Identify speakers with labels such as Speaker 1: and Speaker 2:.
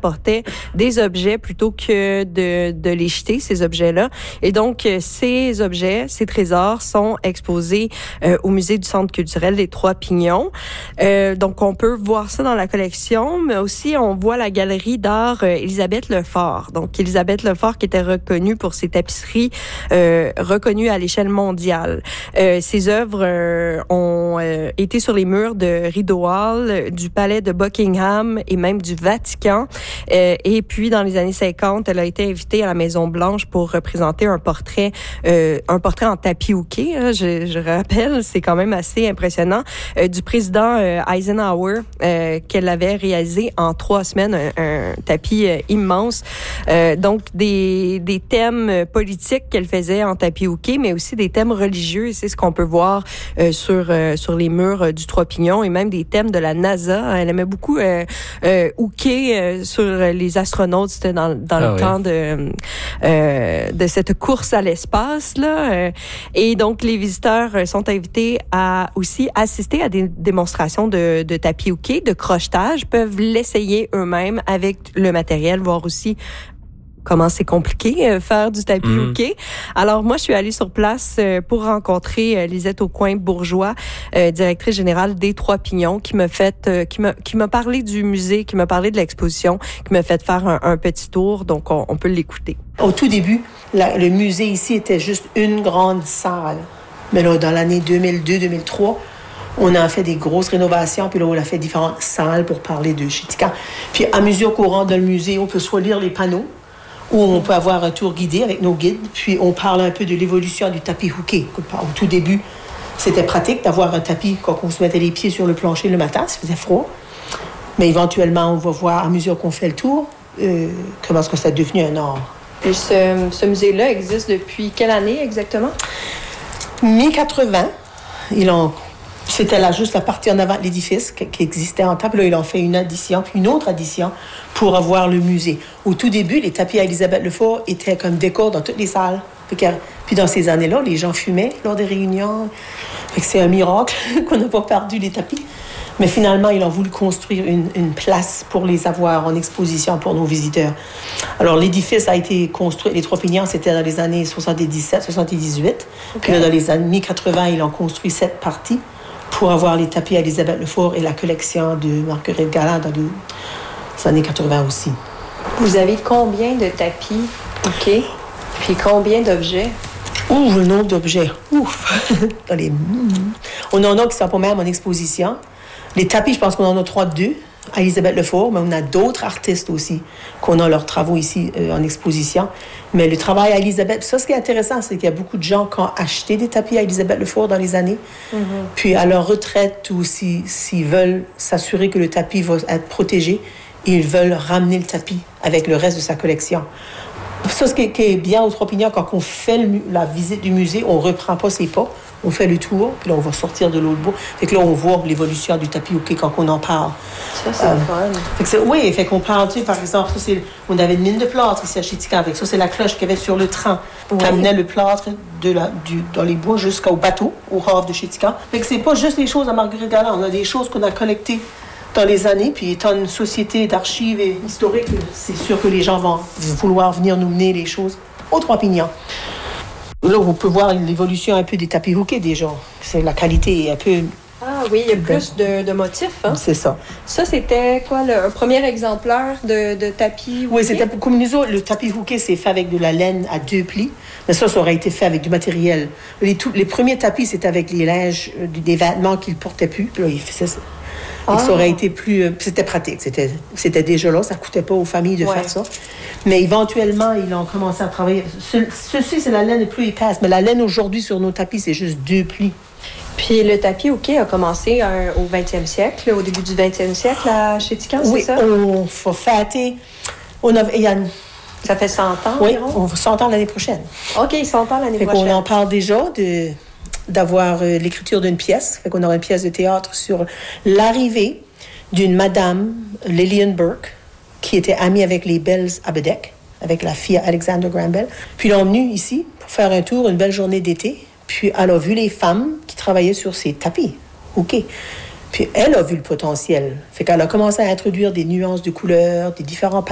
Speaker 1: apportaient des objets plutôt que de les jeter, ces objets-là. Et donc, ces objets, ces trésors sont exposés au musée du Centre culturel des Trois-Pignons. Donc, on peut voir ça dans la collection, mais aussi on voit la galerie d'art Élisabeth Lefort. Donc, Élisabeth Lefort qui était reconnue pour ses tapisseries reconnues à l'échelle mondiale. Ses œuvres ont été sur les murs de Rideau Hall, du palais de Buckingham et même du Vatican. Et puis, dans les années 50, elle a été invitée à la Maison-Blanche pour représenter un portrait en tapis hooké. Hein, je rappelle, c'est quand même assez impressionnant, du président Eisenhower qu'elle avait réalisé en 3 semaines, un tapis immense. Donc, des thèmes politiques qu'elle faisait en tapis hooké, mais aussi des thèmes religieux. C'est ce qu'on peut voir sur les murs du Trois-Pignons et même des thèmes de la NASA. Elle aimait beaucoup hooker sur les astronautes. C'était dans le temps de cette course à l'espace là. Et donc, les visiteurs sont invités à aussi assister à des démonstrations de tapis hooké, de crochetage, peuvent l'essayer eux-mêmes avec le matériel, voir aussi comment c'est compliqué faire du tapis hooké. Alors moi, je suis allée sur place pour rencontrer Lisette Aucoin-Bourgeois, directrice générale des Trois-Pignons, qui m'a parlé du musée, qui m'a parlé de l'exposition, qui m'a fait faire un petit tour. Donc on peut l'écouter.
Speaker 2: Au tout début, le musée ici était juste une grande salle. Mais là, dans l'année 2002-2003, on a fait des grosses rénovations, puis là, on a fait différentes salles pour parler de Chéticamp. Puis à mesure qu'on rentre dans le musée, on peut soit lire les panneaux, ou on peut avoir un tour guidé avec nos guides, puis on parle un peu de l'évolution du tapis hooké. Au tout début, c'était pratique d'avoir un tapis quand on se mettait les pieds sur le plancher le matin, ça faisait froid. Mais éventuellement, on va voir, à mesure qu'on fait le tour, comment est-ce que ça est devenu un art.
Speaker 1: Et ce musée-là existe depuis quelle année exactement?
Speaker 2: Mi-80. C'était là juste la partie en avant de l'édifice qui existait en temps. Puis là, ils ont fait une addition, puis une autre addition pour avoir le musée. Au tout début, les tapis à Élisabeth Lefort étaient comme décor dans toutes les salles. Puis dans ces années-là, les gens fumaient lors des réunions. Fait que c'est un miracle qu'on n'a pas perdu les tapis. Mais finalement, ils ont voulu construire une place pour les avoir en exposition pour nos visiteurs. Alors, l'édifice a été construit, les Trois-Pignons, c'était dans les années 77, 78. Okay. Puis là, dans les années 80, ils ont construit cette partie pour avoir les tapis à Élisabeth Lefort et la collection de Marguerite Galland dans les années 80 aussi.
Speaker 1: Vous avez combien de tapis, OK? Puis combien d'objets?
Speaker 2: Le nombre d'objets. Ouf! On en a qui sont pas même en exposition. Les tapis, je pense qu'on en a 2 à Élisabeth Lefort, mais on a d'autres artistes aussi qu'on a leurs travaux ici en exposition. Mais le travail à Élisabeth, ça, ce qui est intéressant, c'est qu'il y a beaucoup de gens qui ont acheté des tapis à Élisabeth Lefort dans les années. Puis à leur retraite ou s'ils veulent s'assurer que le tapis va être protégé, ils veulent ramener le tapis avec le reste de sa collection. Ça, ce qui est bien aux Trois-Pignons, quand on fait la visite du musée, on ne reprend pas ses pas. On fait le tour, puis là, on va sortir de l'autre bout. Fait que là, on voit l'évolution du tapis hooké quand on en parle.
Speaker 1: Ça, c'est fun.
Speaker 2: Oui, fait qu'on parle, tu sais, par exemple, on avait une mine de plâtre ici à Chéticamp. Avec ça, c'est la cloche qu'il y avait sur le train qui amenait le plâtre dans les bois jusqu'au bateau, au havre de Chéticamp. Fait que c'est pas juste les choses à Marguerite Galland. On a des choses qu'on a collectées dans les années, puis étant une société d'archives et historiques, c'est sûr que les gens vont vouloir venir nous mener les choses aux Trois-Pignons. Là, on peut voir l'évolution un peu des tapis hookés déjà. C'est la qualité un peu...
Speaker 1: Ah oui, il y a plus de motifs. Hein?
Speaker 2: C'est ça.
Speaker 1: Ça, c'était quoi, un premier exemplaire de tapis hooké?
Speaker 2: Oui, c'était comme nous autres, le tapis hooké, c'est fait avec de la laine à 2 plis. Mais ça aurait été fait avec du matériel. Les premiers tapis, c'était avec les linges, des vêtements qu'ils ne portaient plus. Puis là, ils faisaient ça. Et ça aurait été plus... c'était pratique. C'était déjà là. Ça ne coûtait pas aux familles de faire ça. Mais éventuellement, ils ont commencé à travailler. Ceci, c'est la laine plus épaisse. Mais la laine, aujourd'hui, sur nos tapis, c'est juste 2 plis.
Speaker 1: Puis le tapis hooké a commencé au 20e siècle, au début du 20e siècle à Chéticamp, c'est ça? Oui,
Speaker 2: on va fêter...
Speaker 1: Ça fait 100 ans
Speaker 2: oui,
Speaker 1: environ?
Speaker 2: On va 100 ans l'année prochaine.
Speaker 1: OK, 100 ans l'année prochaine.
Speaker 2: On en parle déjà d'avoir l'écriture d'une pièce. Fait qu'on aura une pièce de théâtre sur l'arrivée d'une madame, Lillian Burke, qui était amie avec les Bells à Bedeque, avec la fille Alexander Graham Bell. Puis ils l'ont venue ici pour faire un tour, une belle journée d'été. Puis elle a vu les femmes qui travaillaient sur ces tapis. OK. Puis elle a vu le potentiel. Fait qu'elle a commencé à introduire des nuances de couleurs, des différents